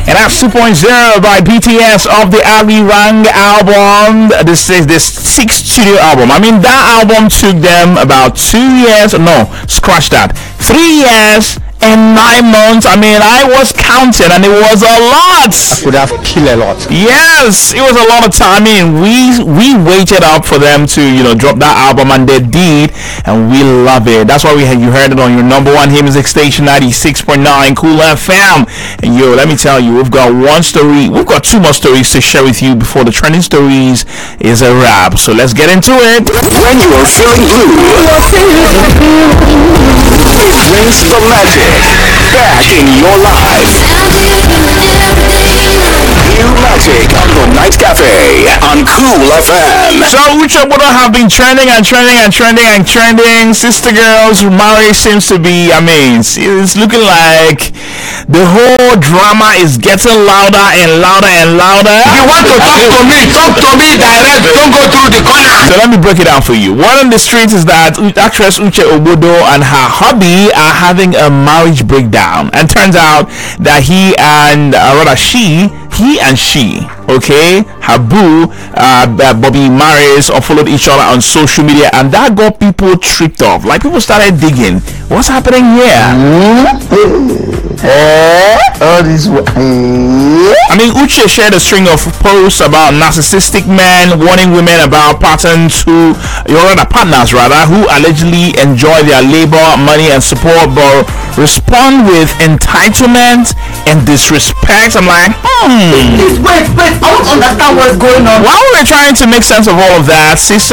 And that's 2.0 by BTS of the Ali Rang album. This is this sixth studio album. I mean, that album took them about 2 years. No, scratch that. 3 years and 9 months. I mean, I was counting and it was a lot. I could have killed a lot. Yes, it was a lot of time. I mean, we waited up for them to, drop that album, and they did, and we love it. That's why you heard it on your number one hit music station, 96.9 Cool FM. And let me tell you, we've got two more stories to share with you before the trending stories is a wrap. So let's get into it. When you are feeling blue, it brings the magic back in your life. New Magic on the Night Cafe on Cool FM. So Uche Bodo have been trending and trending and trending and trending. Sister Girls marriage seems to be, it's looking like the whole drama is getting louder and louder and louder. You want to talk to me direct. Don't go through the corner. So let me break it down for you. Word on the streets is that actress Uche Obodo and her hubby are having a marriage breakdown, and turns out that he and she, okay, her boo, Bobby Maris, followed each other on social media, and that got people tripped off. Like, people started digging, what's happening here? Uche shared a string of posts about narcissistic men warning women about partners who allegedly enjoy their labor, money, and support, but respond with entitlement and disrespect. I'm like, Please wait, I want to understand what's going on. While we were trying to make sense of all of that, her sister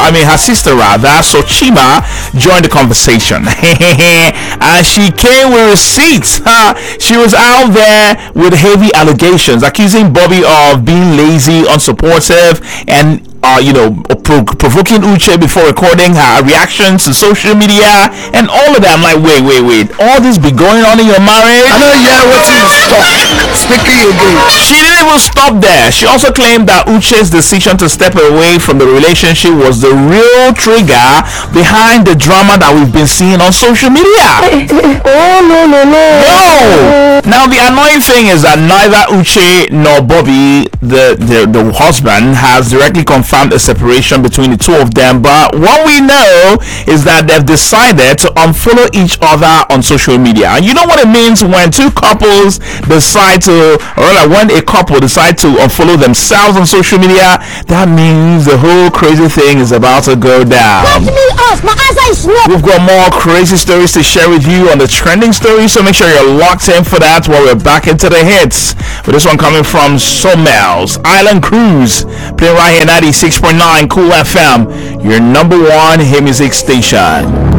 Sochima, joined the conversation. And she came with receipts. She was out there with heavy allegations, accusing Bobby of being lazy, unsupportive, and provoking Uche before recording her reactions to social media and all of that. I'm like, wait, all this be going on in your marriage? I know, what you stop speaking again. She didn't even stop there. She also claimed that Uche's decision to step away from the relationship was the real trigger behind the drama that we've been seeing on social media. No. Now, the annoying thing is that neither Uche nor Bobby, the husband, has directly confirmed a separation between the two of them, but what we know is that they've decided to unfollow each other on social media. And you know what it means when when a couple decide to unfollow themselves on social media, that means the whole crazy thing is about to go down. We've got more crazy stories to share with you on the trending stories, so make sure you're locked in for that while we're back into the hits. With this one coming from Somel's Island Cruise, playing right here 96.9 Cool FM, your number one hit music station.